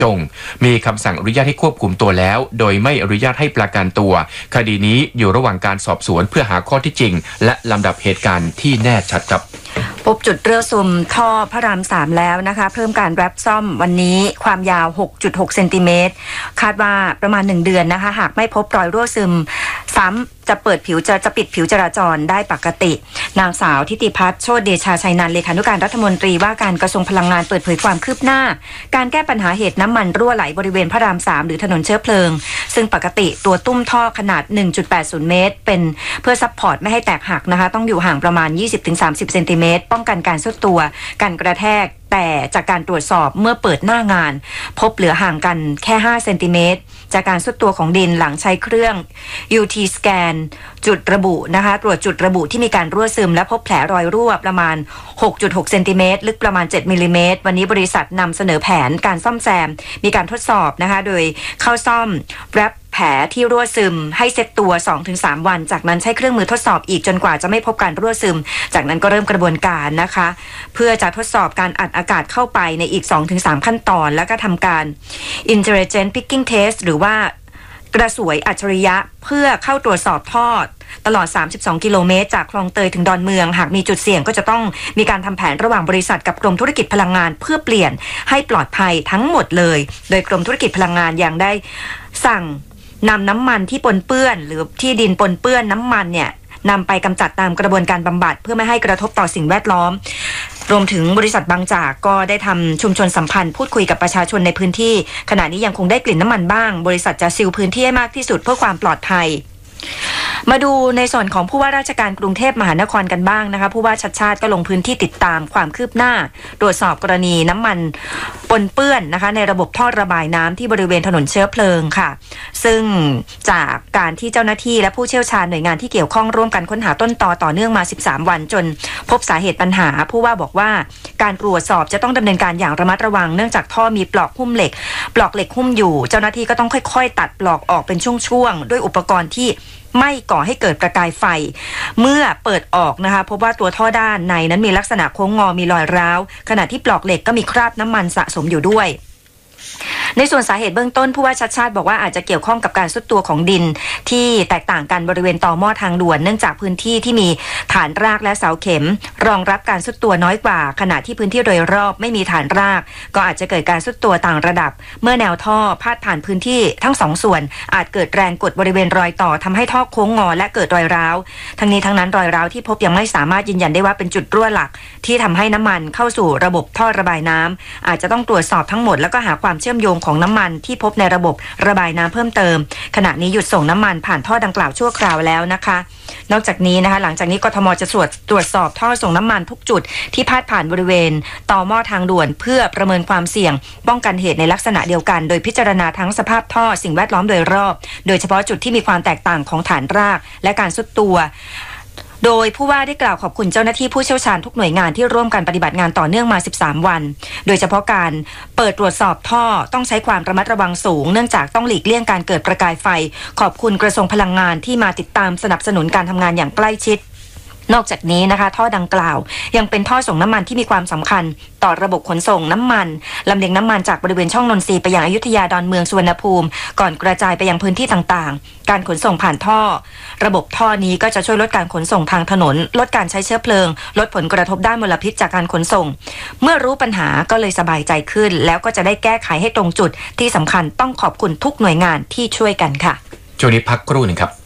จงมีคำสั่งอนุญาตให้ควบคุมตัวแล้วโดยไม่อนุญาตให้ประกันตัวคดีนี้อยู่ระหว่างการสอบสวนเพื่อหาข้อที่จริงและลำดับเหตุการณ์ที่แน่ชัดครับพบจุดรั่วซึมท่อพระราม 3แล้วนะคะเพิ่มการแรปซ่อมวันนี้ความยาว 6.6 เซนติเมตรคาดว่าประมาณ1เดือนนะคะหากไม่พบรอยรั่วซึมซ้ำจะปิดผิวจราจรได้ปกตินางสาวทิติพัฒน์โชติเดชาชัยนันท์เลขานุการรัฐมนตรีว่าการกระทรวงพลังงานเปิดเผยความคืบหน้าการแก้ปัญหาเหตุน้ำมันรั่วไหลบริเวณพระราม 3หรือถนนเชื้อเพลิงซึ่งปกติตัวตุ้มท่อขนาด 1.80 เมตรเป็นเพื่อซัพพอร์ตไม่ให้แตกหักนะคะต้องอยู่ห่างประมาณ 20-30 เซนติเมตรป้องกันการซุดตัวการกระแทกแต่จากการตรวจสอบเมื่อเปิดหน้างานพบเหลือห่างกันแค่5เซนติเมตรจากการซุดตัวของดินหลังใช้เครื่อง UT scan จุดระบุนะคะตรวจจุดระบุที่มีการรั่วซึมและพบแผลรอยรั่วประมาณ 6.6 เซนติเมตรลึกประมาณ7มิลลิเมตรวันนี้บริษัทนำเสนอแผนการซ่อมแซมมีการทดสอบนะคะโดยเข้าซ่อมแรปแผลที่รั่วซึมให้เซตตัว 2-3 วันจากนั้นใช้เครื่องมือทดสอบอีกจนกว่าจะไม่พบการรั่วซึมจากนั้นก็เริ่มกระบวนการนะคะเพื่อจะทดสอบการอัดอากาศเข้าไปในอีก 2-3 ขั้นตอนแล้วก็ทำการ Intelligent Picking Test หรือว่ากระสวยอัจฉริยะเพื่อเข้าตรวจสอบท่อตลอด32กิโลเมตรจากคลองเตยถึงดอนเมืองหากมีจุดเสี่ยงก็จะต้องมีการทำแผนระหว่างบริษัทกับกรมธุรกิจพลังงานเพื่อเปลี่ยนให้ปลอดภัยทั้งหมดเลยโดยกรมธุรกิจพลังงานยังได้สั่งนำน้ำมันที่ปนเปื้อนหรือที่ดินปนเปื้อนน้ำมันเนี่ยนำไปกำจัดตามกระบวนการบำบัดเพื่อไม่ให้กระทบต่อสิ่งแวดล้อมรวมถึงบริษัทบางจากก็ได้ทำชุมชนสัมพันธ์พูดคุยกับประชาชนในพื้นที่ขณะนี้ยังคงได้กลิ่นน้ำมันบ้างบริษัทจะซีลพื้นที่ให้มากที่สุดเพื่อความปลอดภัยมาดูในส่วนของผู้ว่าราชการกรุงเทพมหานครกันบ้างนะคะผู้ว่าชัชชาติก็ลงพื้นที่ติดตามความคืบหน้าตรวจสอบกรณีน้ำมันปนเปื้อนนะคะในระบบท่อระบายน้ำที่บริเวณถนนเชื้อเพลิงค่ะซึ่งจากการที่เจ้าหน้าที่และผู้เชี่ยวชาญหน่วยงานที่เกี่ยวข้องร่วมกันค้นหาต้นตอต่อเนื่องมา13วันจนพบสาเหตุปัญหาผู้ว่าบอกว่าการตรวจสอบจะต้องดำเนินการอย่างระมัดระวังเนื่องจากท่อมีปลอกหุ้มเหล็กหุ้มอยู่เจ้าหน้าที่ก็ต้องค่อยๆตัดปลอกออกเป็นช่วงๆด้วยอุปกรณ์ที่ไม่ก่อให้เกิดประกายไฟเมื่อเปิดออกนะคะพบว่าตัวท่อด้านในนั้นมีลักษณะโค้งงอมีรอยร้าวขณะที่ปลอกเหล็กก็มีคราบน้ำมันสะสมอยู่ด้วยในส่วนสาเหตุเบื้องต้นผู้ว่าชัชชาติบอกว่าอาจจะเกี่ยวข้องกับการทรุดตัวของดินที่แตกต่างกันบริเวณต่อหม้อทางด่วนเนื่องจากพื้นที่ที่มีฐานรากและเสาเข็มรองรับการทรุดตัวน้อยกว่าขณะที่พื้นที่โดยรอบไม่มีฐานรากก็อาจจะเกิดการทรุดตัวต่างระดับเมื่อแนวท่อพาดผ่านพื้นที่ทั้งสองส่วนอาจเกิดแรงกดบริเวณรอยต่อทำให้ท่อโค้งงอและเกิดรอยร้าวทั้งนี้ทั้งนั้นรอยร้าวที่พบยังไม่สามารถยืนยันได้ว่าเป็นจุดรั่วหลักที่ทำให้น้ำมันเข้าสู่ระบบท่อระบายน้ำอาจจะต้องตรวจสอบทั้งหมดแล้วก็หาความเชื่อมโยงของน้ำมันที่พบในระบบระบายน้ำเพิ่มเติมขณะนี้หยุดส่งน้ำมันผ่านท่อดังกล่าวชั่วคราวแล้วนะคะนอกจากนี้นะคะหลังจากนี้กทมจะตรวจสอบท่อส่งน้ำมันทุกจุดที่พาดผ่านบริเวณต่อหม้อทางด่วนเพื่อประเมินความเสี่ยงป้องกันเหตุในลักษณะเดียวกันโดยพิจารณาทั้งสภาพท่อสิ่งแวดล้อมโดยรอบโดยเฉพาะจุดที่มีความแตกต่างของฐานรากและการทรุดตัวโดยผู้ว่าได้กล่าวขอบคุณเจ้าหน้าที่ผู้เชี่ยวชาญทุกหน่วยงานที่ร่วมกันปฏิบัติงานต่อเนื่องมา13วันโดยเฉพาะการเปิดตรวจสอบท่อต้องใช้ความระมัดระวังสูงเนื่องจากต้องหลีกเลี่ยงการเกิดประกายไฟขอบคุณกระทรวงพลังงานที่มาติดตามสนับสนุนการทำงานอย่างใกล้ชิดนอกจากนี้นะคะท่อดังกล่าวยังเป็นท่อส่งน้ำมันที่มีความสำคัญต่อระบบขนส่งน้ำมันลำเลียงน้ำมันจากบริเวณช่องนนทรีไปยังอยุธยาดอนเมืองสุวรรณภูมิก่อนกระจายไปยังพื้นที่ต่างๆการขนส่งผ่านท่อระบบท่อนี้ก็จะช่วยลดการขนส่งทางถนนลดการใช้เชื้อเพลิงลดผลกระทบด้านมลพิษจากการขนส่งเมื่อรู้ปัญหาก็เลยสบายใจขึ้นแล้วก็จะได้แก้ไขให้ตรงจุดที่สำคัญต้องขอบคุณทุกหน่วยงานที่ช่วยกันค่ะช่วงนี้พักครู่หนึ่งครับ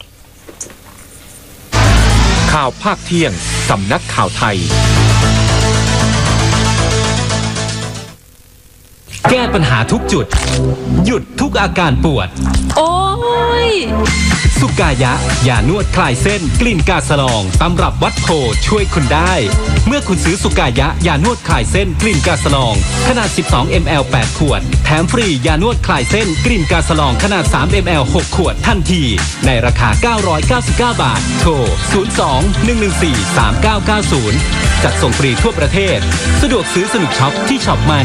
ข่าวภาคเที่ยงสำนักข่าวไทยแก้ปัญหาทุกจุดหยุดทุกอาการปวดโอ้ยสุกายะยานวดคลายเส้นกลิ่นกาสลองตำรับวัดโพช่วยคุณได้เมื่อคุณซื้อสุกายะยานวดคลายเส้นกลิ่นกาสลองขนาด12 ml 8 ขวดแถมฟรียานวดคลายเส้นกลิ่นกาสลองขนาด3 ml 6 ขวดทันทีในราคา999 บาทโทร02-114-3990จัดส่งฟรีทั่วประเทศสะดวกซื้อสนุกช็อปที่ช็อปมา